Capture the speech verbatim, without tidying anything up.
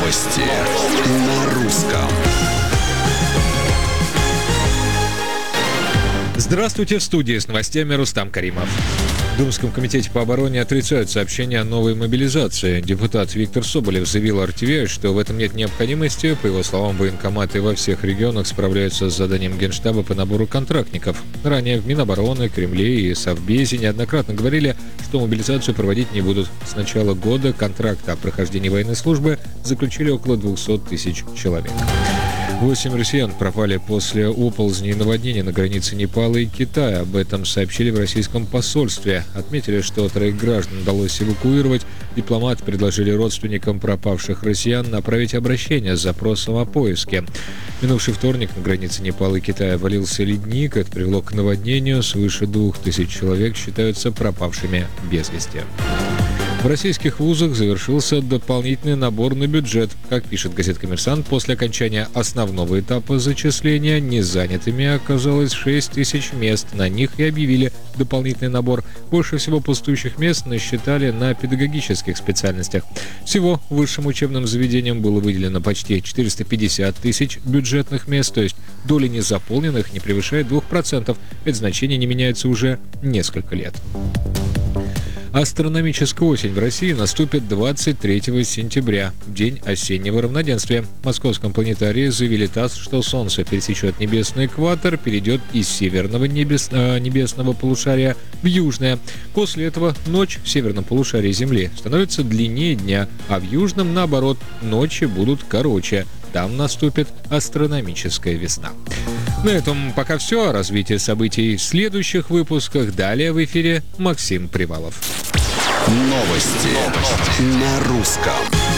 Новости на русском. Здравствуйте, в студии с новостями Рустам Каримов. В Думском комитете по обороне отрицают сообщение о новой мобилизации. Депутат Виктор Соболев заявил эр тэ вэ, что в этом нет необходимости. По его словам, военкоматы во всех регионах справляются с заданием Генштаба по набору контрактников. Ранее в Минобороны, Кремле и Совбезе неоднократно говорили, что мобилизацию проводить не будут. С начала года контракт о прохождении военной службы заключили около двести тысяч человек. Восемь россиян пропали после оползней и наводнения на границе Непала и Китая. Об этом сообщили в российском посольстве. Отметили, что троих граждан удалось эвакуировать. Дипломаты предложили родственникам пропавших россиян направить обращение с запросом о поиске. Минувший вторник на границе Непала и Китая валился ледник. Это привело к наводнению. Свыше двух тысяч человек считаются пропавшими без вести. В российских вузах завершился дополнительный набор на бюджет. Как пишет газета «Коммерсант», после окончания основного этапа зачисления незанятыми оказалось шесть тысяч мест. На них и объявили дополнительный набор. Больше всего пустующих мест насчитали на педагогических специальностях. Всего высшим учебным заведениям было выделено почти четыреста пятьдесят тысяч бюджетных мест, то есть доля незаполненных не превышает двух процентов. Это значение не меняется уже несколько лет. Астрономическая осень в России наступит двадцать третьего сентября, день осеннего равноденствия. В Московском планетарии заявили ТАСС, что Солнце пересечет небесный экватор, перейдет из северного небес, э, небесного полушария в южное. После этого ночь в северном полушарии Земли становится длиннее дня, а в южном, наоборот, ночи будут короче. Там наступит астрономическая весна. На этом пока все. О развитии событий в следующих выпусках. Далее в эфире Максим Привалов. Новости на русском.